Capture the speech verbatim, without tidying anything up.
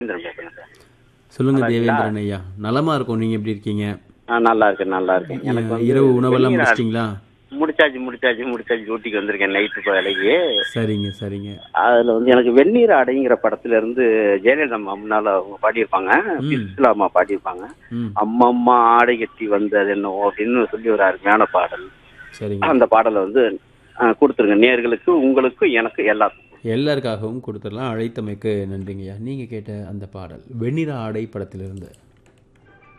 தேவேந்திரன் பேசுறேன் சார். சொல்லுங்க நல்லா இருக்கீங்களா? தேவேந்திரன் ஐயா. நலமா இருக்கோம். நீங்க எப்படி இருக்கீங்க? ஆ நல்லா இருக்கேன் நல்லா இருக்கேன். எனக்கு அஹ், வந்து இரவு உணவெல்லாம் வெந்நீர் ஆ- முடிச்சிட்டிங்களா? முடிச்சாச்சு முடிச்சாச்சு முடிச்சாச்சு டியூட்டிக்கு வந்திருக்கேன் நைட்டு வேலைக்கு. சரிங்க சரிங்க. அதுல வந்து எனக்கு வெந்நீர் அடைங்கிற படத்துல இருந்து ஜெயலலிதா அம்மா முன்னால அவங்க பாடியிருப்பாங்க. பி. ம் சுசிலா அம்மா பாடியிருப்பாங்க. ம் அம்மம்மா ஆடை கட்டி வந்தது என்னவோ அப்படின்னு சொல்லி ஒரு அருமையான பாடல். சரிங்க. அந்த பாடலை வந்து ஆ, கொடுத்துருங்க நேர்களுக்கு உங்களுக்கும் எனக்கு எல்லாத்துக்கும். எல்லாருக்காகவும் கொடுத்துடலாம். அழைத்தமைக்கு நன்றிங்கய்யா. நீங்கள் கேட்ட அந்த பாடல் வெண்ணிற ஆடை படத்திலிருந்து